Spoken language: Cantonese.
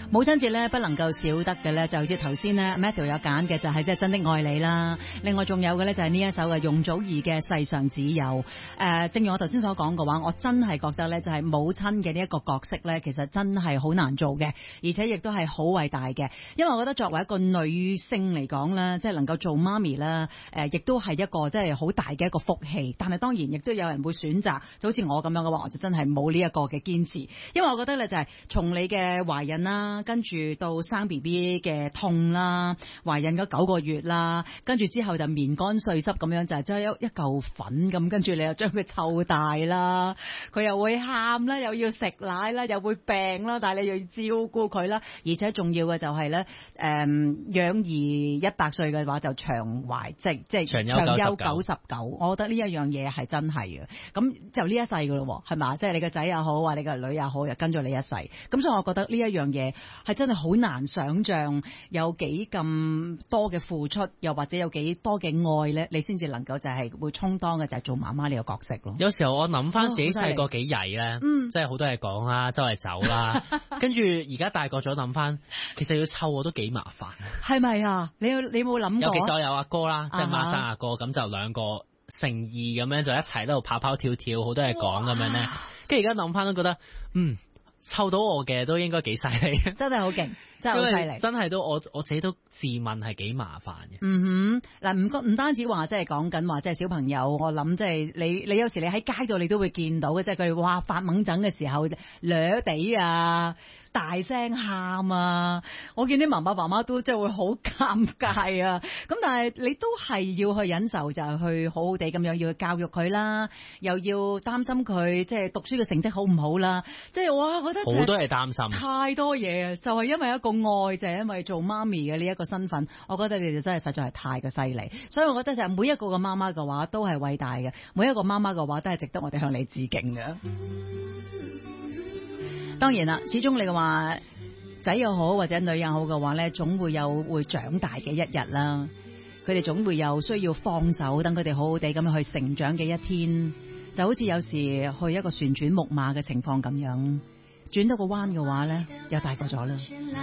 母親節咧不能夠少得嘅咧，就好似頭先咧 Matthew 有揀嘅就係即係真的愛你啦。另外仲有嘅咧就係呢一首嘅容祖兒嘅世上只有。正如我頭先所講嘅話，我真係覺得咧就係母親嘅呢一個角色咧，其實真係好難做嘅，而且亦都係好偉大嘅。因為我覺得作為一個女性嚟講咧，即係能夠做媽咪啦，亦都係一個即係好大嘅一個福氣。但係當然亦都有人會選擇，就好似我咁樣嘅話，我就真係冇呢一個嘅堅持。因為我覺得咧就係從你嘅懷孕啦，跟住到生 BB 嘅痛啦，懷孕嗰9個月啦，跟住之後就面乾碎濕咁樣，就係將一嚿粉咁，跟住你又將佢湊大啦，佢又會喊啦，又要食奶啦，又會病啦，但係你又要照顧佢啦，而且重要嘅就係咧，養兒100歲嘅話就長懷，即係長憂99。我覺得呢一樣嘢係真係嘅，咁就呢一世噶咯，係嘛？即係你個仔又好，或你個女也好，又跟咗你一世。咁所以我覺得呢一樣嘢係真係好難想像有幾咁多嘅付出，又或者有幾多嘅愛咧，你先至能夠就係會充當嘅就係做媽媽呢個角色咯。 有時候我諗翻自己細個幾曳咧，即係好多嘢講啦，周圍走啦，跟住而家大個咗諗翻，其實要湊我都幾麻煩。係咪啊？你冇諗過？尤其是我有阿哥啦，即係孖生阿哥，咁就兩個誠意咁樣就一齊喺度跑跑跳跳，好多嘢講咁樣咧。跟住而家諗翻都覺得，湊到我嘅都應該幾犀利，真係好勁，真係好犀利，真係都我自己都自問係幾麻煩嘅。嗱，唔單止話即係講緊話即係小朋友，我諗即係你有時你喺街度你都會見到嘅，即係佢哇發猛整嘅時候，掠地啊，大聲喊啊，我見啲媽媽都即係會好尷尬啊。咁但係你都係要去忍受，就係去好好地咁樣要去教育佢啦，又要擔心佢即係讀書嘅成績好唔好啦。即係哇，我覺得好多嘢擔心，太多嘢啊！就係因為一個愛，就係因為做媽咪嘅呢一個身份，我覺得你哋真係實在係太過犀利。所以我覺得就係每一個嘅媽媽嘅話都係偉大嘅，每一個媽媽嘅話都係值得我哋向你致敬嘅。當然啦，始終你嘅話仔又好或者女又好嘅話咧，總會有會長大嘅一日啦。佢哋總會有需要放手，等佢哋好好地咁去成長嘅一天。就好似有時去一個旋轉木馬嘅情況咁樣，轉到個彎嘅話咧，又大個咗啦。